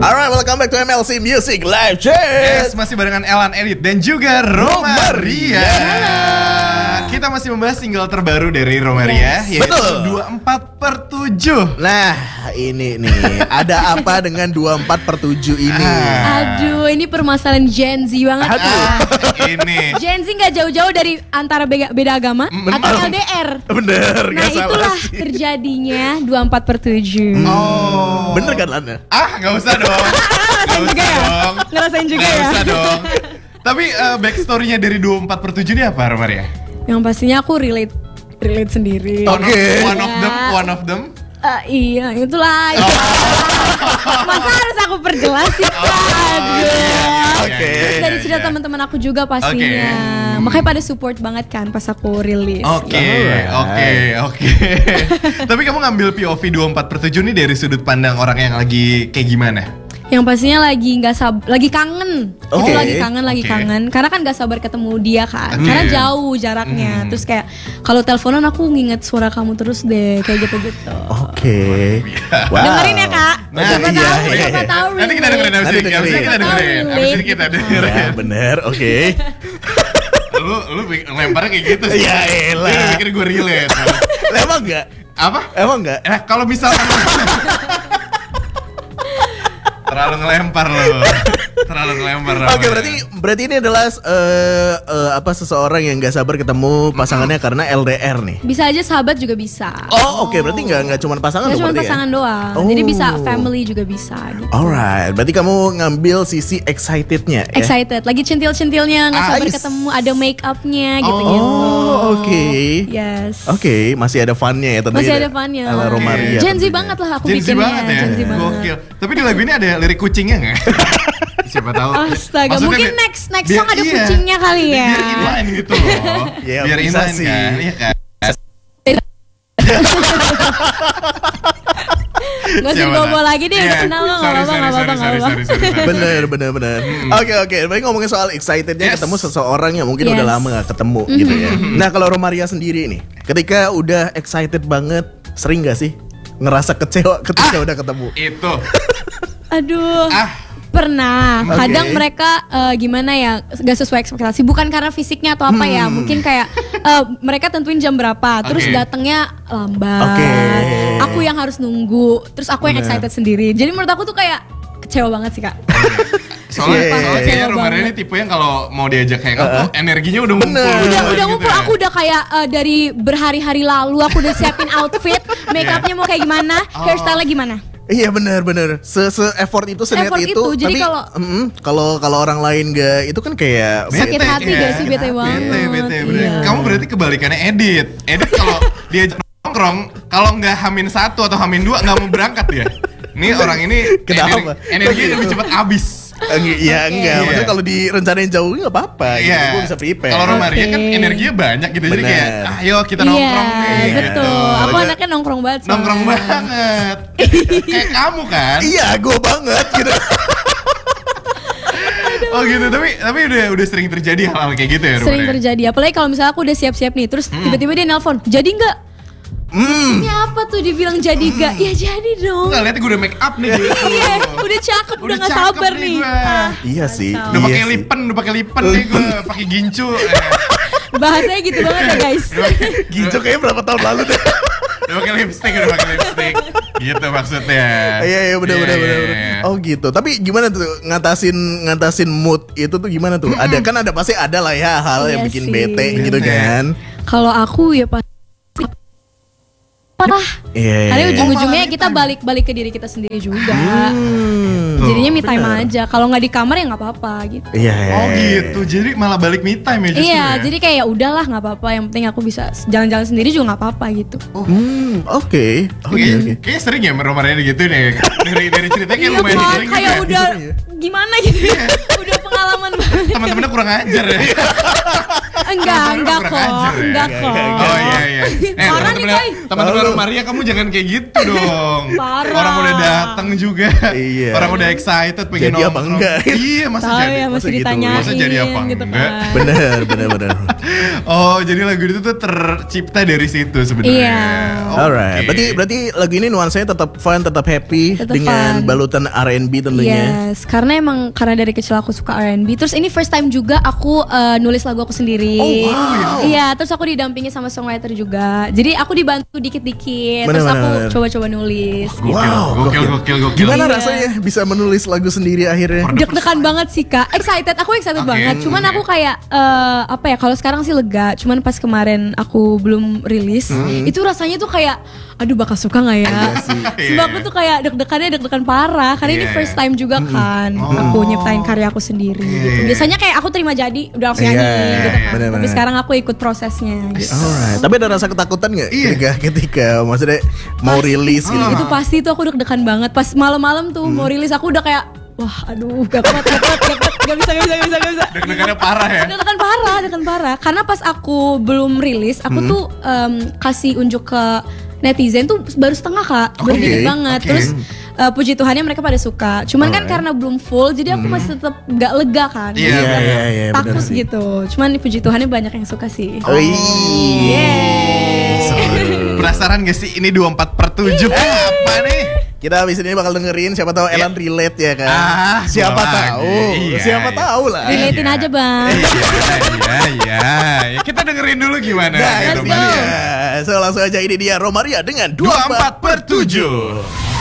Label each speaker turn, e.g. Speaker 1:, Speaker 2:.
Speaker 1: Alright, welcome back to MLC Music Live Chat.
Speaker 2: Yes, masih barengan Elan Edit dan juga Romaria. Kita masih membahas single terbaru dari Romaria, yaitu
Speaker 1: Betul.
Speaker 2: 24/7.
Speaker 1: Nah, ini nih, ada apa dengan 24/7 ini?
Speaker 3: Aduh, ini permasalahan Gen Z banget.
Speaker 2: Ini
Speaker 3: Gen Z nggak jauh-jauh dari antara beda agama atau LDR.
Speaker 1: Bener,
Speaker 3: Nah,
Speaker 1: gak salah
Speaker 3: itulah
Speaker 1: sih.
Speaker 3: terjadinya 24/7.
Speaker 2: Oh,
Speaker 1: Bener kan Lana?
Speaker 2: Gak usah dong. Gak
Speaker 3: Ngerasain juga
Speaker 2: usah
Speaker 3: ya?
Speaker 2: dong.
Speaker 3: Ngerasain juga
Speaker 2: Gak
Speaker 3: ya?
Speaker 2: usah dong. Tapi backstory-nya dari 24/7 ini apa, Romaria?
Speaker 3: Yang pastinya aku relate sendiri.
Speaker 1: Oke.
Speaker 2: One of them.
Speaker 3: Iya, itulah. Masa harus aku perjelas sih? Aduh.
Speaker 1: Oke.
Speaker 3: Terus dari cerita teman-teman aku juga pastinya. Makanya pada support banget kan pas aku rilis.
Speaker 2: Oke. Tapi kamu ngambil POV 24/7 nih dari sudut pandang orang yang lagi kayak gimana?
Speaker 3: Yang pastinya lagi kangen.
Speaker 1: Oke.
Speaker 3: Itu lagi kangen. Karena kan gak sabar ketemu dia kan. Karena jauh jaraknya. Terus kayak kalau teleponan aku nginget suara kamu terus deh, kayak gitu-gitu.
Speaker 1: Oke. Wow.
Speaker 3: Dengerin ya Kak.
Speaker 2: Nah,
Speaker 3: Siapa
Speaker 1: iya,
Speaker 3: tahu,
Speaker 1: iya.
Speaker 3: siapa tahu.
Speaker 2: Nanti kita dengerin
Speaker 1: Nanti
Speaker 2: abis
Speaker 1: dengerin.
Speaker 2: ini kita dengerin. Abis ini kita dengerin.
Speaker 1: Ya, bener, oke.
Speaker 2: Lu lemparnya kayak gitu sih.
Speaker 1: Ya elah.
Speaker 2: Dia pikir gue relate.
Speaker 1: Emang enggak?
Speaker 2: Apa?
Speaker 1: Emang enggak?
Speaker 2: Kalau misalkan terlalu ngelempar lo.
Speaker 1: Oke, berarti ini adalah seseorang yang nggak sabar ketemu pasangannya karena LDR nih.
Speaker 3: Bisa aja sahabat juga bisa.
Speaker 1: Oh, oke, berarti nggak cuma pasangan
Speaker 3: Gak
Speaker 1: dong
Speaker 3: cuma
Speaker 1: berarti
Speaker 3: pasangan
Speaker 1: ya?
Speaker 3: doang.
Speaker 1: Oh.
Speaker 3: Jadi bisa family juga bisa gitu.
Speaker 1: Alright, berarti kamu ngambil sisi excitednya ya?
Speaker 3: Excited, lagi centil-centilnya nggak sabar
Speaker 1: Nice.
Speaker 3: ketemu, ada make upnya gitu-gitu.
Speaker 1: Oh, oke.
Speaker 3: Yes.
Speaker 1: Oke, masih ada funnya ya tentunya.
Speaker 3: Masih ada funnya.
Speaker 1: Ala Romaria.
Speaker 3: Gen Z
Speaker 1: tentunya.
Speaker 3: banget lah aku
Speaker 2: Gen Z
Speaker 3: bikinnya.
Speaker 2: banget ya.
Speaker 3: Gen Z banget.
Speaker 2: Gokil. Tapi di lagu ini ada lirik kucingnya nggak? Siapa tahu.
Speaker 3: Astaga,
Speaker 2: Maksudnya
Speaker 3: mungkin
Speaker 2: biar-
Speaker 3: next
Speaker 2: biar-
Speaker 3: song ada kucingnya kali ya.
Speaker 2: Biar inline gitu loh.
Speaker 1: Ya,
Speaker 2: Biar
Speaker 1: bisa
Speaker 2: inline
Speaker 1: sih.
Speaker 2: kan. Iya kan.
Speaker 3: Gak usah
Speaker 2: Siapa
Speaker 3: dibawa
Speaker 2: tahu.
Speaker 3: lagi deh,
Speaker 2: Iya.
Speaker 3: kenal lo,
Speaker 2: Sorry,
Speaker 3: gak apa-apa.
Speaker 2: sorry.
Speaker 1: Bener. Oke. Berarti ngomongin soal excitednya
Speaker 2: Yes.
Speaker 1: ketemu seseorang yang mungkin
Speaker 3: Yes.
Speaker 1: udah lama gak ketemu gitu ya. Nah, kalau Romaria sendiri nih, ketika udah excited banget, sering gak sih ngerasa kecewa ketika udah ketemu?
Speaker 2: Itu.
Speaker 3: Aduh. Pernah,
Speaker 1: Oke.
Speaker 3: kadang mereka gimana ya, gak sesuai ekspektasi. Bukan karena fisiknya atau apa ya, mungkin kayak mereka tentuin jam berapa, terus
Speaker 2: Oke.
Speaker 3: datangnya lambat.
Speaker 1: Oke.
Speaker 3: Aku yang harus nunggu, terus aku yang
Speaker 1: Bener.
Speaker 3: excited sendiri. Jadi menurut aku tuh kayak kecewa banget sih Kak.
Speaker 2: Soalnya
Speaker 1: Iya.
Speaker 2: kayaknya
Speaker 3: Kecewa
Speaker 2: Romaria ini
Speaker 3: banget.
Speaker 2: tipe yang kalau mau diajak hangout tuh energinya udah ngumpul.
Speaker 1: Bener.
Speaker 3: Udah
Speaker 2: gitu
Speaker 3: ngumpul,
Speaker 2: ya.
Speaker 3: aku udah kayak dari berhari-hari lalu aku udah siapin outfit, make upnya mau kayak gimana, hairstyle-nya gimana.
Speaker 1: Iya benar. Se-effort itu, seniat
Speaker 3: Effort
Speaker 1: itu.
Speaker 3: itu, jadi
Speaker 1: kalau orang lain gak itu kan kayak
Speaker 3: Sakit
Speaker 2: Bete,
Speaker 3: hati
Speaker 2: iya.
Speaker 3: gak sih, bete banget.
Speaker 2: Bete.
Speaker 3: Iya.
Speaker 2: Kamu berarti kebalikannya Edit kalau diajak nongkrong, kalau nggak H-1 atau H-2 nggak mau berangkat dia. Nih orang ini
Speaker 1: Kenapa?
Speaker 2: energinya lebih cepat habis.
Speaker 1: Iya
Speaker 3: Oke.
Speaker 1: enggak, maksudnya
Speaker 2: Iya.
Speaker 1: kalau direncanain jauh nggak apa-apa gitu. Gue bisa prepare.
Speaker 2: Kalau Romaria kan
Speaker 3: Oke.
Speaker 2: energinya banyak gitu. Jadi
Speaker 1: Bener.
Speaker 2: kayak ayo kita nongkrong
Speaker 3: Iya,
Speaker 2: nih.
Speaker 3: betul.
Speaker 2: gitu.
Speaker 3: Aku
Speaker 1: Aja-
Speaker 3: anaknya nongkrong banget. soalnya.
Speaker 2: Nongkrong banget. Kayak kamu kan.
Speaker 1: Iya, gue banget gitu.
Speaker 2: Oh gitu, tapi udah sering terjadi hal-hal kayak gitu ya,
Speaker 3: Sering
Speaker 2: Romaria?
Speaker 3: terjadi. Apalagi kalau misalnya aku udah siap-siap nih, terus tiba-tiba dia nelpon, jadi nggak? Ini apa tuh dibilang jadi nggak? Ya jadi dong.
Speaker 2: Enggak, lihat gue udah make up nih gitu.
Speaker 3: Iya, udah cakep, udah nggak
Speaker 2: cakep
Speaker 3: sabar nih.
Speaker 2: gua.
Speaker 1: Iya sih.
Speaker 2: Udah
Speaker 1: iya
Speaker 2: pakai
Speaker 1: sih.
Speaker 2: lipen nih gue, pakai gincu.
Speaker 3: Bahasanya gitu banget ya guys.
Speaker 1: Ginjo kayaknya berapa tahun lalu deh.
Speaker 2: Udah pakai lipstick. Gitu maksudnya.
Speaker 1: Iya benar.
Speaker 2: Iya.
Speaker 1: Oh gitu. Tapi gimana tuh ngatasin mood itu tuh gimana tuh? Ada kan ada pasti ada lah ya hal yang
Speaker 3: Iya
Speaker 1: bikin
Speaker 3: sih.
Speaker 1: bete gitu
Speaker 2: Bete.
Speaker 1: kan.
Speaker 3: Kalau aku ya pasti lah.
Speaker 1: Iya.
Speaker 3: Karena ujung-ujungnya
Speaker 2: malah me
Speaker 3: kita
Speaker 2: time.
Speaker 3: balik ke diri kita sendiri juga.
Speaker 1: Hmm.
Speaker 3: Jadinya me time
Speaker 1: Bener.
Speaker 3: aja. Kalau nggak di kamar ya nggak apa-apa gitu.
Speaker 1: Iya.
Speaker 2: Oh gitu, jadi malah balik me time ya justru
Speaker 3: Iya,
Speaker 2: ya?
Speaker 3: jadi kayak ya udahlah nggak apa-apa. Yang penting aku bisa jalan-jalan sendiri juga nggak apa-apa gitu.
Speaker 1: Oke.
Speaker 2: Kayaknya sering ya Romaria gitu nih. Dari ceritanya kayak
Speaker 3: Iya
Speaker 2: lumayan
Speaker 3: Pak,
Speaker 2: sering
Speaker 3: kayak
Speaker 2: gitu ya.
Speaker 3: udah gimana gitu ya. Udah pengalaman banget.
Speaker 2: Teman-temannya kurang ajar ya.
Speaker 3: Enggak
Speaker 2: kurang
Speaker 3: kok,
Speaker 2: ajar ya?
Speaker 3: enggak kok.
Speaker 2: Oh iya.
Speaker 3: Parah nih, Koy.
Speaker 2: Teman-teman Romaria, kamu jangan kayak gitu dong.
Speaker 3: Parah.
Speaker 2: Orang udah datang juga.
Speaker 1: Iya.
Speaker 2: Orang udah excited pengen
Speaker 1: Jadi apa
Speaker 2: nongkrong.
Speaker 1: enggak?
Speaker 2: Iya, masa
Speaker 3: Tahu
Speaker 2: jadi?
Speaker 3: ya, masih
Speaker 1: gitu?
Speaker 3: ditanyain
Speaker 2: Masa jadi apa
Speaker 3: gitu
Speaker 2: enggak?
Speaker 3: kan.
Speaker 1: Bener.
Speaker 2: Oh, jadi lagu itu tuh tercipta dari situ sebenarnya.
Speaker 3: Iya.
Speaker 1: Alright,
Speaker 2: Oke.
Speaker 1: berarti lagu ini nuansanya tetap fun, tetap happy
Speaker 3: Tetap
Speaker 1: dengan
Speaker 3: fun.
Speaker 1: balutan R&B tentunya.
Speaker 3: Yes, karena karena dari kecil aku suka R&B. Terus ini first time juga aku nulis lagu aku sendiri.
Speaker 1: Oh, wow.
Speaker 3: Iya, terus aku didampingi sama songwriter juga. Jadi aku dibantu dikit-dikit.
Speaker 1: Bener,
Speaker 3: Terus aku
Speaker 1: bener.
Speaker 3: coba-coba nulis.
Speaker 2: Gokil.
Speaker 1: Gimana
Speaker 3: Iya.
Speaker 1: rasanya bisa menulis lagu sendiri akhirnya?
Speaker 3: Deg-degan banget sih Kak. Aku excited
Speaker 2: Oke,
Speaker 3: banget. Cuman aku kayak apa ya? Kalau sekarang sih lega. Cuman pas kemarin aku belum rilis, itu rasanya tuh kayak, aduh bakal suka nggak ya? Sebab aku tuh kayak deg-degan parah. Karena ini
Speaker 2: Iya.
Speaker 3: first time juga kan. Aku nyiptain karya aku sendiri. Gitu. Biasanya kayak aku terima jadi, udah langsung
Speaker 1: Iya,
Speaker 3: nyanyi gitu kan.
Speaker 1: bener-bener.
Speaker 3: Tapi sekarang aku ikut prosesnya. Gitu.
Speaker 1: Alright, tapi ada rasa ketakutan nggak
Speaker 2: Iya.
Speaker 1: ketika maksudnya mau rilis gitu?
Speaker 3: Itu pasti tuh aku deg-degan banget. Pas malam-malam tuh mau rilis aku udah kayak, wah aduh gak kuat, gak bisa.
Speaker 2: Deg-degannya parah ya.
Speaker 3: Deg-degan parah. Karena pas aku belum rilis, aku tuh kasih unjuk ke netizen tuh baru setengah Kak, baru
Speaker 1: Oke,
Speaker 3: dikit banget.
Speaker 2: oke.
Speaker 3: Terus puji Tuhannya mereka pada suka. Cuman kan
Speaker 1: Alright.
Speaker 3: karena belum full, jadi aku masih tetap gak lega kan.
Speaker 2: Iya,
Speaker 3: Masih
Speaker 1: iya,
Speaker 3: agak
Speaker 1: iya,
Speaker 3: takut
Speaker 1: bener sih.
Speaker 3: gitu. Cuman puji Tuhannya banyak yang suka sih.
Speaker 1: Seru.
Speaker 2: Penasaran gak sih ini 24/7 apa nih?
Speaker 1: Kita abis ini bakal dengerin, siapa tahu Elan relate ya kan? Siapa
Speaker 2: gua
Speaker 1: tahu,
Speaker 2: lagi. Iya,
Speaker 1: siapa
Speaker 2: iya.
Speaker 1: tahu lah.
Speaker 3: Relatein aja Bang.
Speaker 2: Iya. Kita dengerin dulu gimana.
Speaker 1: Nah,
Speaker 2: ya,
Speaker 1: ini
Speaker 2: Romaria.
Speaker 1: dia. So langsung aja ini dia Romaria dengan
Speaker 2: 24/7.
Speaker 1: 24/7.